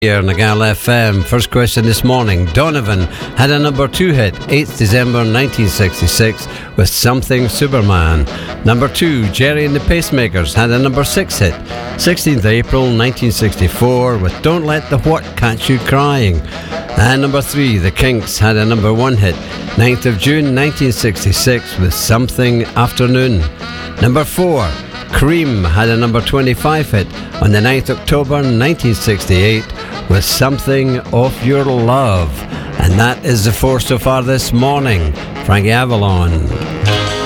Here, Nagal FM. First question this morning. Donovan had a number 2 hit, 8th December 1966, with Something Superman. Number 2, Jerry and the Pacemakers had a number 6 hit, 16th April 1964, with Don't Let the What Catch You Crying. And number 3, The Kinks had a number 1 hit, 9th of June 1966, with Something Afternoon. Number 4, Cream had a number 25 hit on the 9th October 1968 with Something of Your Love. And that is the 4 so far this morning. Frankie Avalon.